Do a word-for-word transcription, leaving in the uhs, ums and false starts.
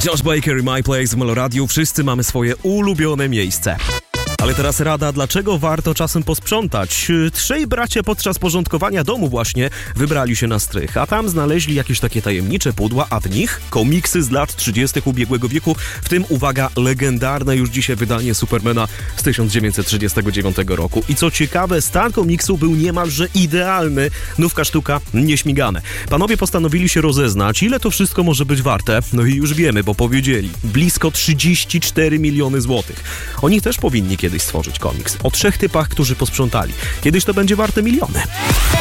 Josh Baker i My Place w Meloradiu. Wszyscy mamy swoje ulubione miejsce. Ale teraz rada, dlaczego warto czasem posprzątać. Trzej bracia podczas porządkowania domu właśnie wybrali się na strych, a tam znaleźli jakieś takie tajemnicze pudła, a w nich komiksy z lat trzydziestych ubiegłego wieku, w tym, uwaga, legendarne już dzisiaj wydanie Supermana z tysiąc dziewięćset trzydziestego dziewiątego roku. I co ciekawe, stan komiksu był niemalże idealny, nówka sztuka, nieśmigane. Panowie postanowili się rozeznać, ile to wszystko może być warte. No i już wiemy, bo powiedzieli, blisko trzydzieści cztery miliony złotych. Oni też powinni kiedyś stworzyć komiks o trzech typach, którzy posprzątali. Kiedyś to będzie warte miliony.